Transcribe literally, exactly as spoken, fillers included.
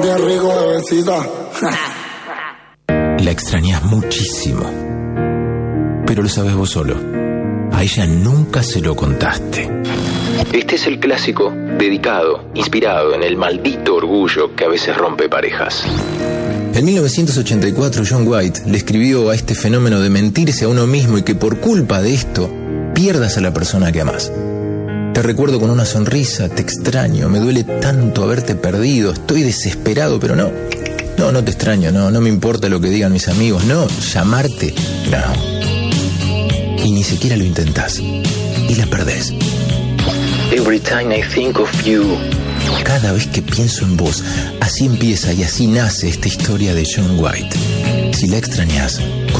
bien rico, bebecita. La extrañas muchísimo, pero lo sabes vos solo. A ella nunca se lo contaste. Este es el clásico dedicado, inspirado en el maldito orgullo que a veces rompe parejas. En mil novecientos ochenta y cuatro, John White le escribió a este fenómeno de mentirse a uno mismo y que por culpa de esto pierdas a la persona que amás. Te recuerdo con una sonrisa, te extraño, me duele tanto haberte perdido, estoy desesperado, pero no, no, no te extraño, no, no me importa lo que digan mis amigos, no, llamarte, no. Y ni siquiera lo intentás, y la perdés. Every time I think of you. Cada vez que pienso en vos, así empieza y así nace esta historia de John White. Si la extrañas,